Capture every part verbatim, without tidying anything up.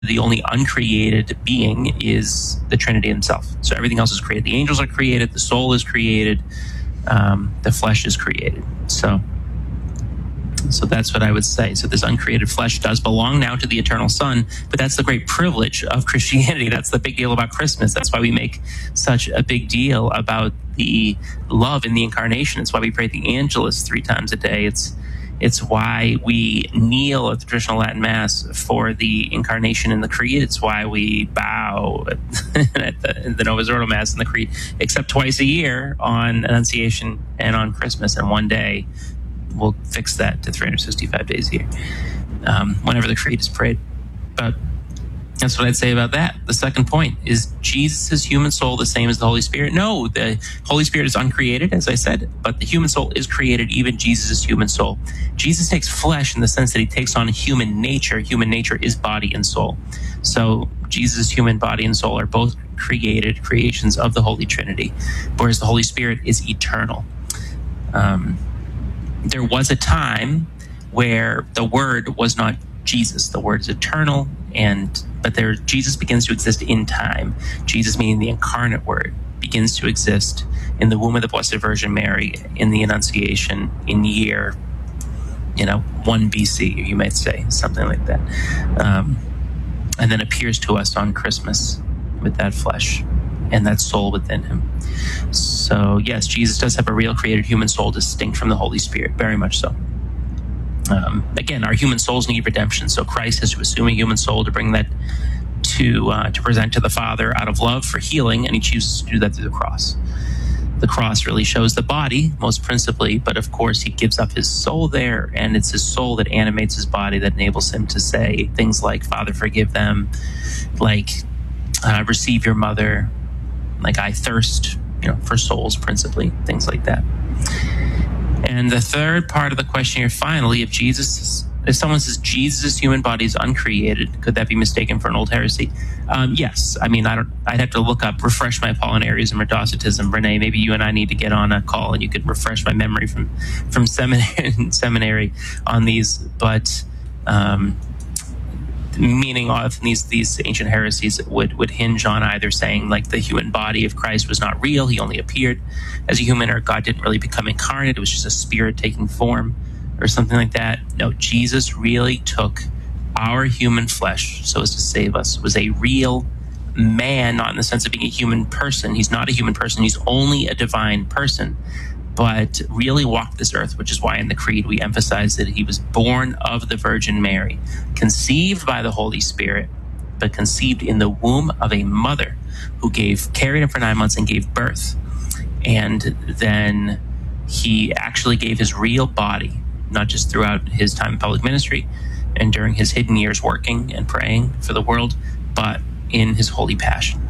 the only uncreated being is the Trinity himself. So everything else is created. The angels are created, the soul is created, um, the flesh is created. So, so that's what I would say. So this uncreated flesh does belong now to the eternal Son, but that's the great privilege of Christianity. That's the big deal about Christmas. That's why we make such a big deal about the love in the incarnation. It's why we pray the Angelus three times a day. It's It's why we kneel at the traditional Latin Mass for the Incarnation in the Creed. It's why we bow at the, in the Novus Ordo Mass in the Creed, except twice a year on Annunciation and on Christmas. And one day we'll fix that to three hundred sixty-five days a year, um, whenever the Creed is prayed. But that's what I'd say about that. The second point is, Jesus' human soul the same as the Holy Spirit? No, the Holy Spirit is uncreated, as I said, but the human soul is created, even Jesus' human soul. Jesus takes flesh in the sense that he takes on human nature. Human nature is body and soul. So Jesus' human body and soul are both created creations of the Holy Trinity, whereas the Holy Spirit is eternal. Um, there was a time where the Word was not Jesus. The Word is eternal, and but there Jesus begins to exist in time. Jesus, meaning the incarnate Word, begins to exist in the womb of the Blessed Virgin Mary in the Annunciation in year, you know, one B C, you might say, something like that, um, and then appears to us on Christmas with that flesh and that soul within him. So yes, Jesus does have a real created human soul distinct from the Holy Spirit, very much so. Um, again, our human souls need redemption, so Christ has to assume a human soul to bring that to uh, to present to the Father out of love for healing, and he chooses to do that through the cross. The cross really shows the body, most principally, but of course he gives up his soul there, and it's his soul that animates his body, that enables him to say things like, Father, forgive them, like, uh, receive your mother, like, I thirst, you know, for souls principally, things like that. And the third part of the question here, finally, if Jesus, if someone says Jesus' human body is uncreated, could that be mistaken for an old heresy? Um, yes. I mean, I don't. I'd have to look up, refresh my Apollinarism or Docetism. Renee, maybe you and I need to get on a call, and you could refresh my memory from from seminary, seminary on these. But um, meaning often these these ancient heresies would would hinge on either saying like the human body of Christ was not real, he only appeared as a human, or God didn't really become incarnate, it was just a spirit taking form or something like that. No, Jesus really took our human flesh so as to save us, was a real man, not in the sense of being a human person. He's not a human person, he's only a divine person, but really walked this earth, which is why in the Creed we emphasize that he was born of the Virgin Mary, conceived by the Holy Spirit, but conceived in the womb of a mother who gave carried him for nine months and gave birth. And then he actually gave his real body, not just throughout his time in public ministry and during his hidden years working and praying for the world, but in his holy passion.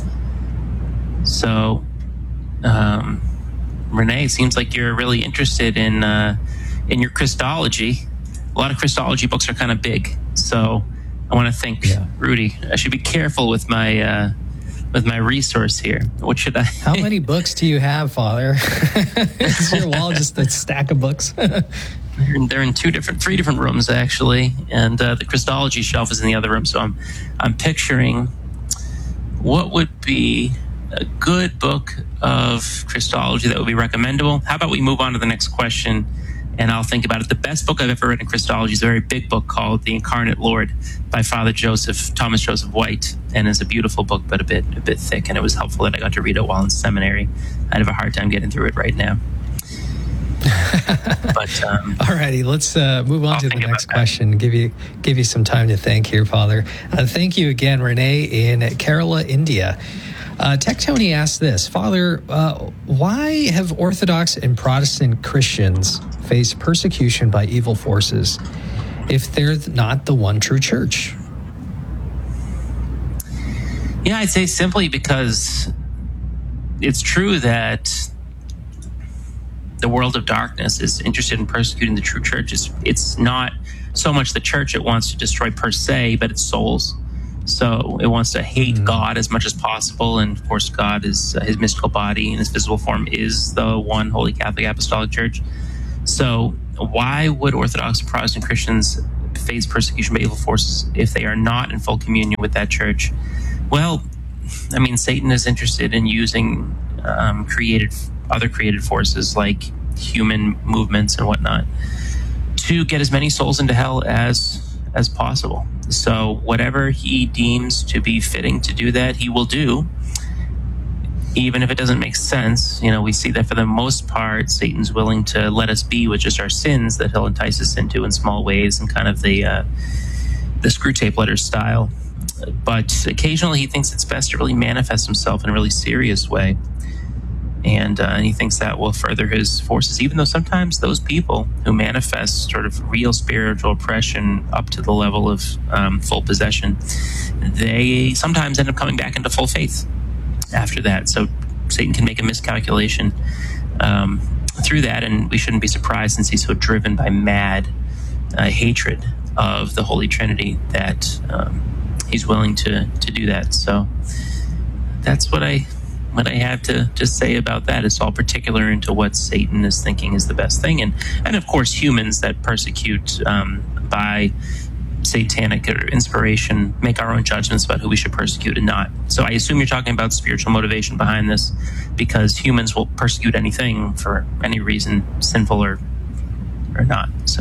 So, um, Renee, it seems like you're really interested in uh, in your Christology. A lot of Christology books are kind of big, so I want to think, yeah. Rudy, I should be careful with my uh, with my resource here. What should I? How many books do you have, Father? Is your wall just a stack of books? they're, in, they're in two different, three different rooms actually, and uh, the Christology shelf is in the other room. So I'm I'm picturing what would be a good book of Christology that would be recommendable. How about we move on to the next question, and I'll think about it. The best book I've ever read in Christology is a very big book called The Incarnate Lord by Father Joseph, Thomas Joseph White, and it's a beautiful book, but a bit a bit thick, and it was helpful that I got to read it while in seminary. I'd have a hard time getting through it right now. But um, all righty, let's uh, move on I'll to the next question. Give you give you some time to think here, Father. Uh, thank you again, Renee in Kerala, India. Uh, Tech Tony asked this, Father, uh, why have Orthodox and Protestant Christians faced persecution by evil forces if they're not the one true church? Yeah, I'd say simply because it's true that the world of darkness is interested in persecuting the true church. It's, it's not so much the church it wants to destroy per se, but its souls. So it wants to hate mm-hmm. God as much as possible. And of course, God is uh, his mystical body in his visible form is the one Holy Catholic Apostolic Church. So why would Orthodox and Protestant Christians face persecution by evil forces if they are not in full communion with that church. Well, I mean, Satan is interested in using um, created other created forces like human movements and whatnot to get as many souls into hell as as possible. So whatever he deems to be fitting to do that, he will do, even if it doesn't make sense. You know, we see that for the most part, Satan's willing to let us be with just our sins that he'll entice us into in small ways, and kind of the uh, the screw tape letter style. But occasionally he thinks it's best to really manifest himself in a really serious way. And uh, he thinks that will further his forces, even though sometimes those people who manifest sort of real spiritual oppression up to the level of um, full possession, they sometimes end up coming back into full faith after that. So Satan can make a miscalculation um, through that, and we shouldn't be surprised, since he's so driven by mad uh, hatred of the Holy Trinity, that um, he's willing to to do that. So that's what I what I have to just say about that. It's all particular into what Satan is thinking is the best thing, and and of course humans that persecute um, by satanic or inspiration make our own judgments about who we should persecute and not. So I assume you're talking about spiritual motivation behind this, because humans will persecute anything for any reason, sinful or or not. So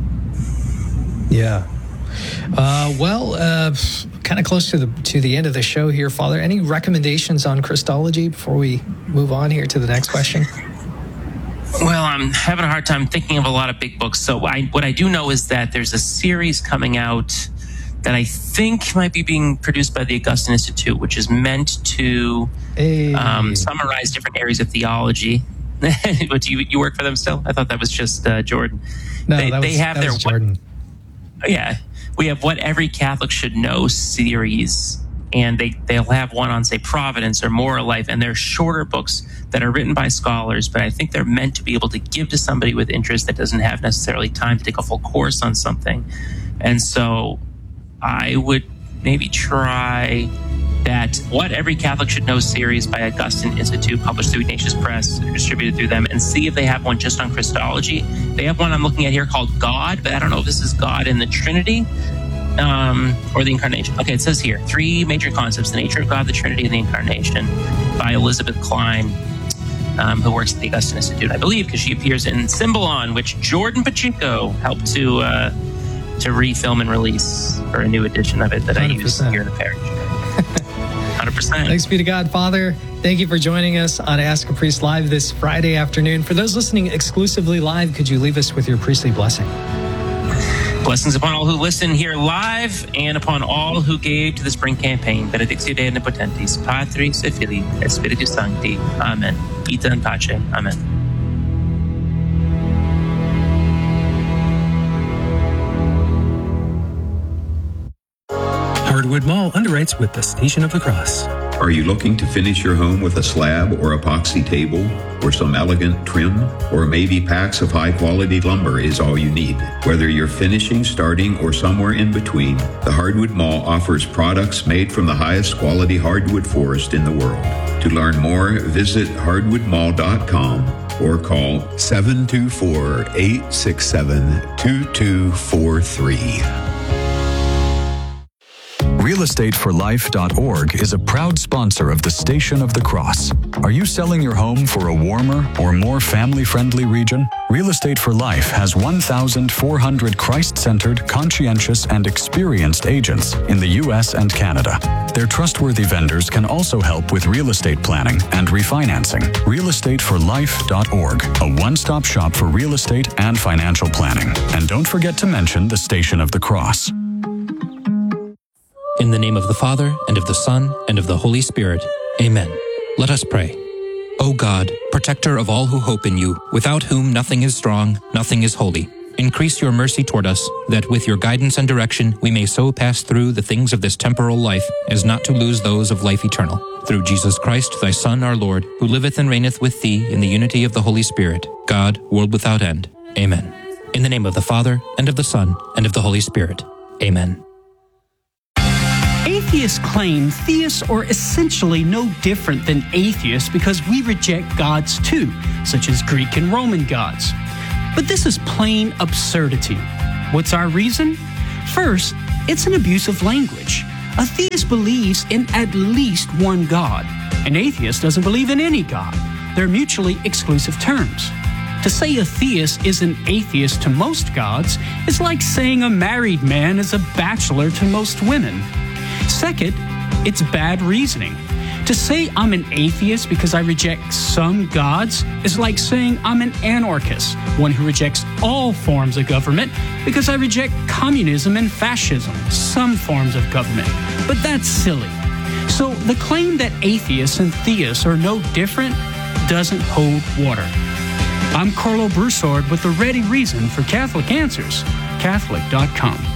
yeah. Uh, well, uh, kind of close to the to the end of the show here, Father. Any recommendations on Christology before we move on here to the next question? Well, I'm having a hard time thinking of a lot of big books. So I, what I do know is that there's a series coming out that I think might be being produced by the Augustine Institute, which is meant to hey. um, summarize different areas of theology. But do you, you work for them still? I thought that was just uh, Jordan. No, they, that was, they have that their was Jordan. What, yeah. We have What Every Catholic Should Know series, and they, they'll have one on, say, Providence or Moral Life, and they're shorter books that are written by scholars, but I think they're meant to be able to give to somebody with interest that doesn't have necessarily time to take a full course on something. And so I would maybe try that What Every Catholic Should Know series by Augustine Institute, published through Ignatius Press, distributed through them, and see if they have one just on Christology. They have one I'm looking at here called God, but I don't know if this is God in the Trinity um, or the Incarnation. Okay, it says here, three major concepts: the nature of God, the Trinity, and the Incarnation, by Elizabeth Klein, um, who works at the Augustine Institute, I believe, because she appears in Symbolon, which Jordan Pacheco helped to uh, to refilm and release for a new edition of it that one hundred percent I use here in the parish. one hundred percent. Thanks be to God, Father. Thank you for joining us on Ask a Priest Live this Friday afternoon. For those listening exclusively live, could you leave us with your priestly blessing? Blessings upon all who listen here live, and upon all who gave to the spring campaign. Benedictio Dei Omnipotentis, Patris et Filii et Spiritus Sancti. Amen. Ita in pace. Amen. Hardwood Mall underwrites with the Station of the Cross. Are you looking to finish your home with a slab or epoxy table, or some elegant trim, or maybe packs of high-quality lumber is all you need? Whether you're finishing, starting, or somewhere in between, the Hardwood Mall offers products made from the highest quality hardwood forest in the world. To learn more, visit hardwood mall dot com or call seven two four, eight six seven, two two four three. real estate for life dot org is a proud sponsor of the Station of the Cross. Are you selling your home for a warmer or more family-friendly region? Real Estate for Life has one thousand four hundred Christ-centered, conscientious, and experienced agents in the U S and Canada. Their trustworthy vendors can also help with real estate planning and refinancing. real estate for life dot org, a one-stop shop for real estate and financial planning. And don't forget to mention the Station of the Cross. In the name of the Father, and of the Son, and of the Holy Spirit. Amen. Let us pray. O God, protector of all who hope in you, without whom nothing is strong, nothing is holy, increase your mercy toward us, that with your guidance and direction we may so pass through the things of this temporal life as not to lose those of life eternal. Through Jesus Christ, thy Son, our Lord, who liveth and reigneth with thee in the unity of the Holy Spirit, God, world without end. Amen. In the name of the Father, and of the Son, and of the Holy Spirit. Amen. Atheists claim theists are essentially no different than atheists because we reject gods too, such as Greek and Roman gods. But this is plain absurdity. What's our reason? First, it's an abuse of language. A theist believes in at least one God. An atheist doesn't believe in any God. They're mutually exclusive terms. To say a theist is an atheist to most gods is like saying a married man is a bachelor to most women. Second, it's bad reasoning. To say I'm an atheist because I reject some gods is like saying I'm an anarchist, one who rejects all forms of government because I reject communism and fascism, some forms of government. But that's silly. So the claim that atheists and theists are no different doesn't hold water. I'm Carlo Broussard with the ready reason for Catholic Answers, Catholic dot com.